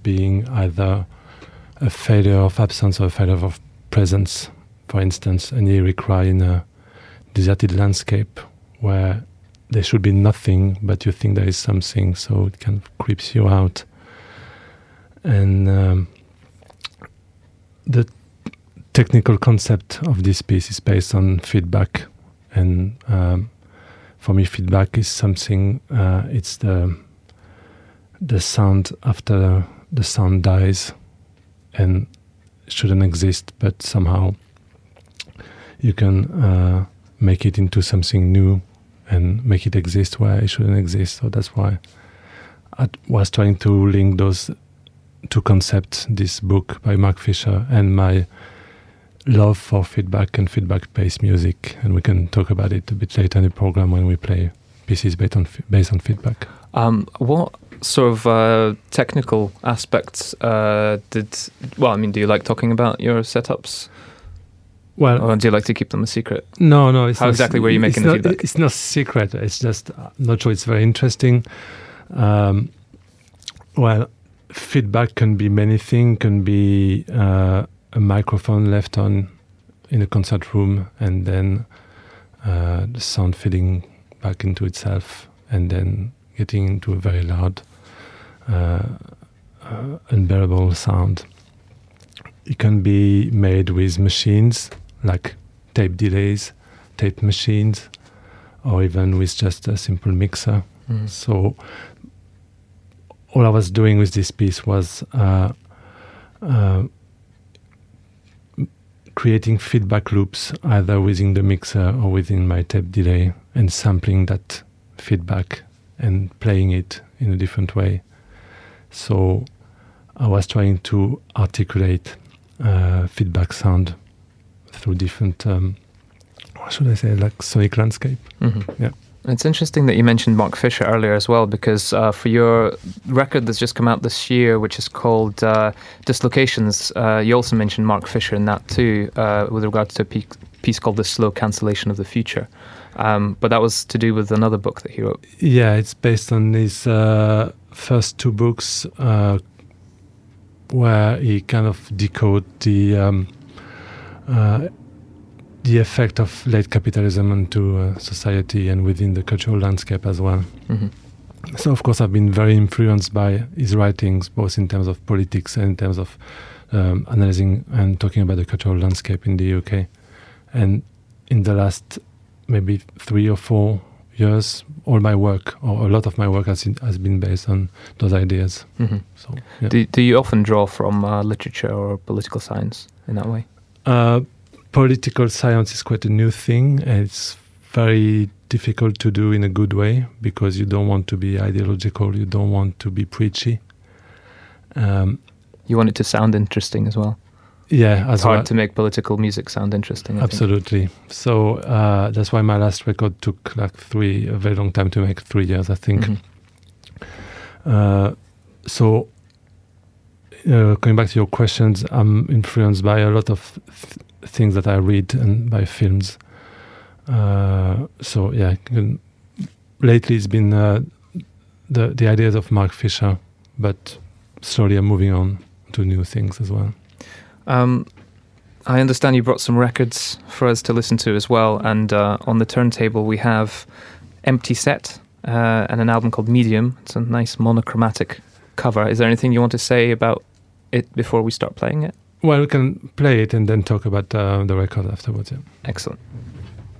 being either a failure of absence or a failure of presence. For instance, an eerie cry in a deserted landscape where there should be nothing, but you think there is something, so it kind of creeps you out. And the technical concept of this piece is based on feedback. And for me, feedback is something, it's the sound after the sound dies and shouldn't exist, but somehow you can make it into something new and make it exist where it shouldn't exist. So that's why I was trying to link those two concepts, this book by Mark Fisher and my love for feedback and feedback-based music. And we can talk about it a bit later in the program when we play pieces based on feedback. What sort of technical aspects do you like talking about your setups? Well, or do you like to keep them a secret? No. How exactly were you making the feedback? It's not secret. It's just, I'm not sure it's very interesting. Well, feedback can be many things. Can be a microphone left on in a concert room, and then the sound feeding back into itself, and then getting into a very loud, unbearable sound. It can be made with machines like tape delays, tape machines, or even with just a simple mixer. Mm. So all I was doing with this piece was creating feedback loops either within the mixer or within my tape delay, and sampling that feedback and playing it in a different way. So I was trying to articulate feedback sound through different, like sonic landscape. Mm-hmm. Yeah. It's interesting that you mentioned Mark Fisher earlier as well, because for your record that's just come out this year, which is called Dislocations, you also mentioned Mark Fisher in that too, with regards to a piece called The Slow Cancellation of the Future. But that was to do with another book that he wrote. Yeah, it's based on his first two books, where he kind of decoded the effect of late capitalism onto society and within the cultural landscape as well. Mm-hmm. So, of course, I've been very influenced by his writings, both in terms of politics and in terms of analyzing and talking about the cultural landscape in the UK. And in the last maybe 3 or 4 years, all my work, or a lot of my work, has been based on those ideas. Mm-hmm. So, yeah. Do you often draw from literature or political science in that way? Political science is quite a new thing, and it's very difficult to do in a good way, because you don't want to be ideological, you don't want to be preachy. You want it to sound interesting as well. Yeah, it's hard to make political music sound interesting. Absolutely. So that's why my last record took a very long time to make, 3 years, I think. Mm-hmm. So going back to your questions, I'm influenced by a lot of things that I read and by films. So yeah, lately it's been the ideas of Mark Fisher, but slowly I'm moving on to new things as well. I understand you brought some records for us to listen to as well, and on the turntable we have Empty Set and an album called Medium. It's a nice monochromatic cover. Is there anything you want to say about it before we start playing it? Well, we can play it and then talk about the record afterwards. Yeah. Excellent.